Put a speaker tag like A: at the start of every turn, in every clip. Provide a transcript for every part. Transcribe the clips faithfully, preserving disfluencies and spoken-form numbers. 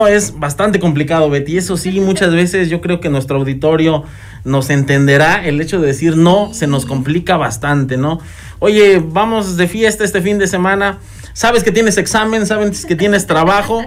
A: Es bastante complicado, Betty. Eso sí, muchas veces yo creo que nuestro auditorio nos entenderá. El hecho de decir no se nos complica bastante, ¿no? Oye, vamos de fiesta este fin de semana. Sabes que tienes examen, sabes que tienes trabajo,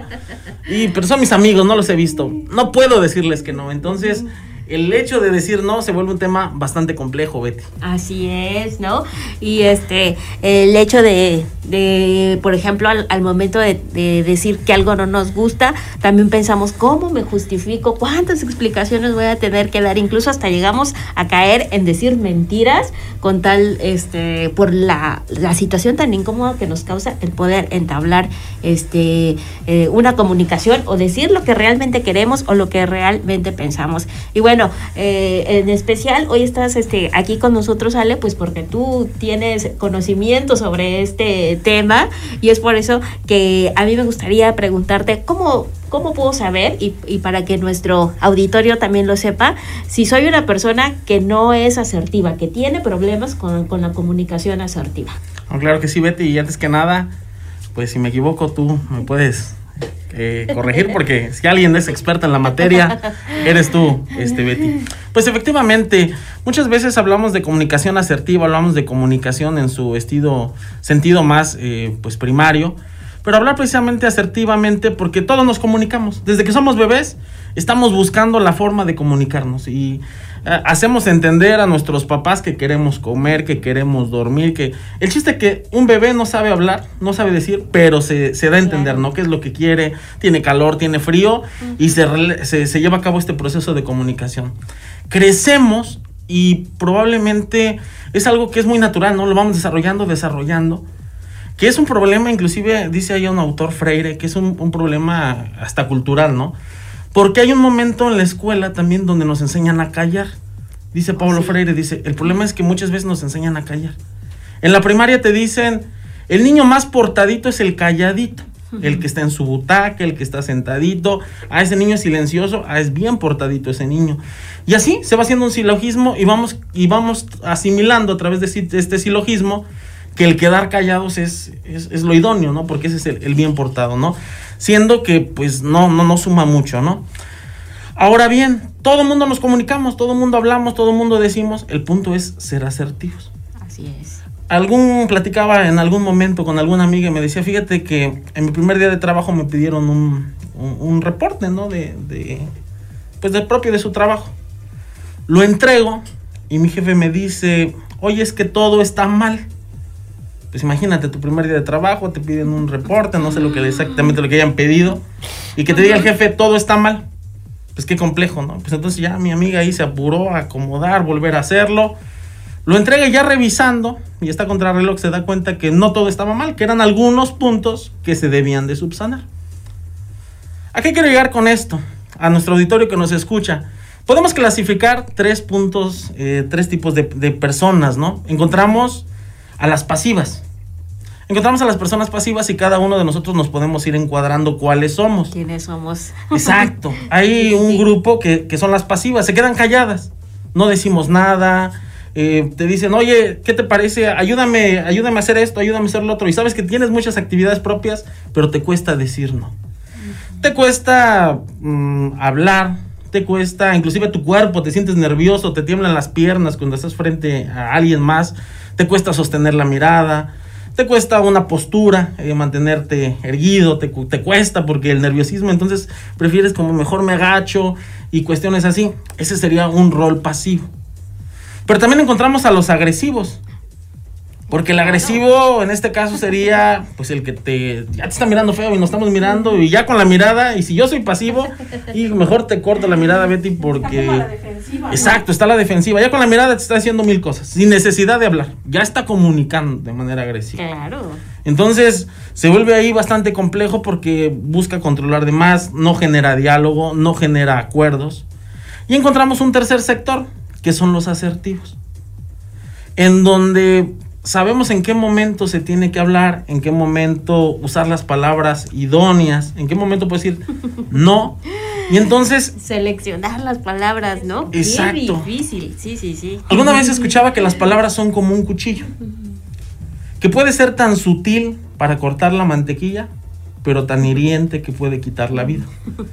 A: y pero son mis amigos, no los he visto. No puedo decirles que no. Entonces, el hecho de decir no se vuelve un tema bastante complejo, Betty.
B: Así es, ¿no? Y este, el hecho de, de por ejemplo, al, al momento de, de decir que algo no nos gusta, también pensamos, ¿cómo me justifico? ¿Cuántas explicaciones voy a tener que dar? Incluso hasta llegamos a caer en decir mentiras con tal, este, por la, la situación tan incómoda que nos causa el poder entablar, este, eh, una comunicación o decir lo que realmente queremos o lo que realmente pensamos. Y bueno, Bueno, eh, en especial hoy estás este, aquí con nosotros, Ale, pues porque tú tienes conocimiento sobre este tema, y es por eso que a mí me gustaría preguntarte cómo, cómo puedo saber, y, y para que nuestro auditorio también lo sepa, si soy una persona que no es asertiva, que tiene problemas con, con la comunicación asertiva.
A: Oh, claro que sí, Betty, y antes que nada, pues si me equivoco tú me puedes Eh, corregir, porque si alguien es experta en la materia, eres tú, este Betty. Pues efectivamente, muchas veces hablamos de comunicación asertiva, hablamos de comunicación en su estido, sentido más eh, pues primario, pero hablar precisamente asertivamente porque todos nos comunicamos. Desde que somos bebés estamos buscando la forma de comunicarnos y eh, hacemos entender a nuestros papás que queremos comer, que queremos dormir, que el chiste es que un bebé no sabe hablar, no sabe decir, pero se, se da a entender, ¿no? Qué es lo que quiere, tiene calor, tiene frío, uh-huh. y se, se, se lleva a cabo este proceso de comunicación. Crecemos y probablemente es algo que es muy natural, ¿no? Lo vamos desarrollando, desarrollando, que es un problema, inclusive dice ahí un autor, Freire, que es un, un problema hasta cultural, ¿no? Porque hay un momento en la escuela también donde nos enseñan a callar. Dice Paulo sí. Freire, dice, el problema es que muchas veces nos enseñan a callar. En la primaria te dicen, el niño más portadito es el calladito, uh-huh. el que está en su butaca, el que está sentadito, ah, ese niño es silencioso, ah, es bien portadito ese niño. Y así se va haciendo un silogismo y vamos, y vamos asimilando a través de este silogismo que el quedar callados es, es, es lo idóneo, ¿no? Porque ese es el, el bien portado, ¿no? Siendo que, pues, no, no, no suma mucho, ¿no? Ahora bien, todo el mundo nos comunicamos, todo el mundo hablamos, todo el mundo decimos, el punto es ser asertivos.
B: Así es.
A: Algún, platicaba en algún momento con alguna amiga y me decía, fíjate que en mi primer día de trabajo me pidieron un, un, un reporte, ¿no? De, de, pues, del propio de su trabajo. Lo entrego y mi jefe me dice, oye, es que todo está mal. Pues imagínate, tu primer día de trabajo, te piden un reporte, no sé lo que exactamente lo que hayan pedido, y que te diga el jefe, todo está mal. Pues qué complejo, ¿no? Pues entonces ya mi amiga ahí se apuró a acomodar, volver a hacerlo. Lo entrega ya revisando, y está contra reloj, se da cuenta que no todo estaba mal, que eran algunos puntos que se debían de subsanar. ¿A qué quiero llegar con esto? A nuestro auditorio que nos escucha. Podemos clasificar tres puntos, eh, tres tipos de, de personas, ¿no? Encontramos a las pasivas. Encontramos a las personas pasivas y cada uno de nosotros nos podemos ir encuadrando cuáles somos.
B: ¿Quiénes somos?
A: Exacto. Hay un sí. grupo que, que son las pasivas, se quedan calladas, no decimos nada, eh, te dicen, oye, ¿qué te parece? Ayúdame, ayúdame a hacer esto, ayúdame a hacer lo otro. Y sabes que tienes muchas actividades propias, pero te cuesta decir no. Uh-huh. Te cuesta mmm, hablar, te cuesta, inclusive tu cuerpo, te sientes nervioso, te tiemblan las piernas cuando estás frente a alguien más, te cuesta sostener la mirada, te cuesta una postura, eh, mantenerte erguido, te, te cuesta porque el nerviosismo, entonces prefieres como mejor me agacho y cuestiones así. Ese sería un rol pasivo. Pero también encontramos a los agresivos, porque el agresivo en este caso sería pues el que te ya te está mirando feo y nos estamos mirando y ya con la mirada, y si yo soy pasivo y mejor te corto la mirada, Betty, porque está la defensiva, exacto, ¿no? Está la defensiva, ya con la mirada te está haciendo mil cosas sin necesidad de hablar, ya está comunicando de manera agresiva.
B: Claro.
A: Entonces se vuelve ahí bastante complejo porque busca controlar de más, no genera diálogo, no genera acuerdos. Y encontramos un tercer sector, que son los asertivos, en donde sabemos en qué momento se tiene que hablar, en qué momento usar las palabras idóneas, en qué momento puedes decir no, y entonces
B: seleccionar las palabras, ¿no?
A: Exacto.
B: Qué difícil, sí, sí, sí.
A: Alguna vez escuchaba que las palabras son como un cuchillo, que puede ser tan sutil para cortar la mantequilla, pero tan hiriente que puede quitar la vida.